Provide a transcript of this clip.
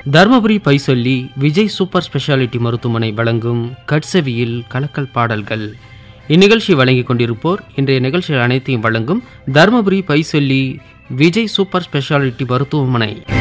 Dharmapuri பைசொல்லி Vijay super speciality மருத்துவமனை வழங்கும் கட்செவியில் கலக்கல் பாடல்கள். இந்நிகழ்ச்சி வழங்கிக் கொண்டிருப்போர் இன்றைய நிகழ்ச்சிகள் அனைத்தையும் வழங்கும் தர்மபுரி பைசொல்லி விஜய் சூப்பர் ஸ்பெஷாலிட்டி மருத்துவமனை.